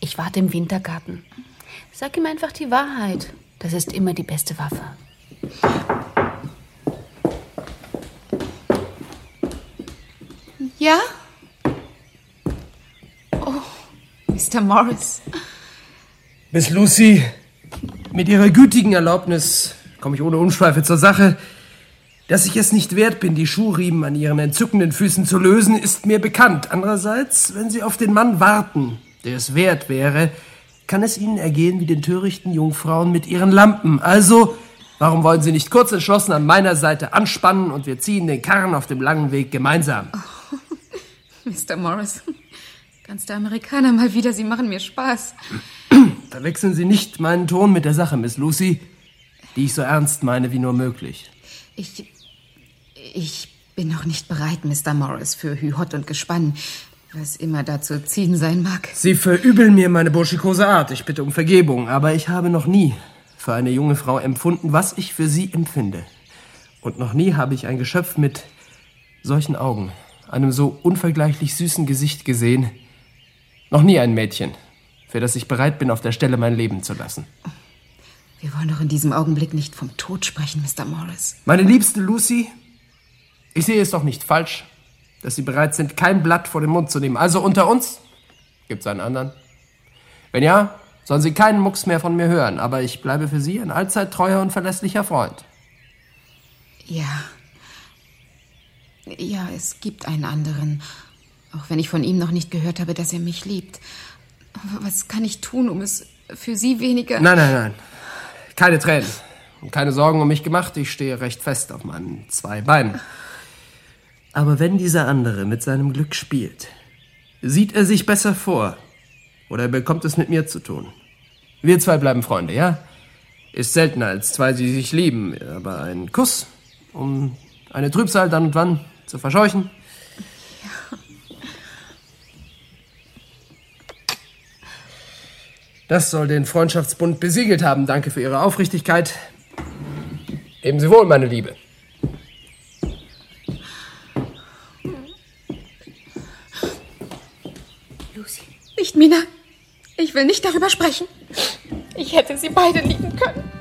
Ich warte im Wintergarten. Sag ihm einfach die Wahrheit. Das ist immer die beste Waffe. Ja? Oh, Mr. Morris. Miss Lucy, mit Ihrer gütigen Erlaubnis komme ich ohne Umschweife zur Sache. Dass ich es nicht wert bin, die Schuhriemen an Ihren entzückenden Füßen zu lösen, ist mir bekannt. Andererseits, wenn Sie auf den Mann warten, der es wert wäre, kann es Ihnen ergehen wie den törichten Jungfrauen mit ihren Lampen. Also, warum wollen Sie nicht kurz entschlossen an meiner Seite anspannen und wir ziehen den Karren auf dem langen Weg gemeinsam? Oh, Mr. Morris, ganz der Amerikaner mal wieder, Sie machen mir Spaß. Verwechseln Sie nicht meinen Ton mit der Sache, Miss Lucy, die ich so ernst meine wie nur möglich. Ich bin noch nicht bereit, Mr. Morris, für Hü-Hott und Gespann, was immer da zu ziehen sein mag. Sie verübeln mir meine burschikose Art. Ich bitte um Vergebung, aber ich habe noch nie für eine junge Frau empfunden, was ich für sie empfinde. Und noch nie habe ich ein Geschöpf mit solchen Augen, einem so unvergleichlich süßen Gesicht gesehen. Noch nie ein Mädchen, für das ich bereit bin, auf der Stelle mein Leben zu lassen. Wir wollen doch in diesem Augenblick nicht vom Tod sprechen, Mr. Morris. Meine liebste Lucy, ich sehe es doch nicht falsch, dass Sie bereit sind, kein Blatt vor den Mund zu nehmen. Also unter uns gibt's einen anderen. Wenn ja, sollen Sie keinen Mucks mehr von mir hören, aber ich bleibe für Sie ein allzeit treuer und verlässlicher Freund. Ja, es gibt einen anderen, auch wenn ich von ihm noch nicht gehört habe, dass er mich liebt. Was kann ich tun, um es für Sie weniger... Nein. Keine Tränen und keine Sorgen um mich gemacht. Ich stehe recht fest auf meinen 2 Beinen. Aber wenn dieser andere mit seinem Glück spielt, sieht er sich besser vor oder er bekommt es mit mir zu tun. Wir 2 bleiben Freunde, ja? Ist seltener als 2, die sich lieben, aber ein Kuss, um eine Trübsal dann und wann zu verscheuchen. Ja. Das soll den Freundschaftsbund besiegelt haben. Danke für Ihre Aufrichtigkeit. Ebenso wohl, meine Liebe. Lucy. Nicht, Mina. Ich will nicht darüber sprechen. Ich hätte sie beide lieben können.